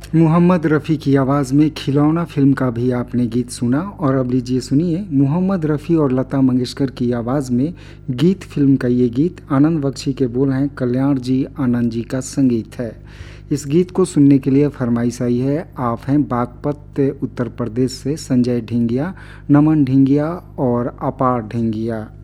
मोहम्मद रफ़ी की आवाज़ में खिलौना फ़िल्म का भी आपने गीत सुना। और अब लीजिए सुनिए मोहम्मद रफ़ी और लता मंगेशकर की आवाज़ में गीत फ़िल्म का ये गीत। आनंद बख्शी के बोल हैं, कल्याण जी आनंद जी का संगीत है। इस गीत को सुनने के लिए फरमाइश आई है। आप हैं बागपत उत्तर प्रदेश से संजय ढिंगिया, नमन ढिंगिया और अपार ढिंगिया।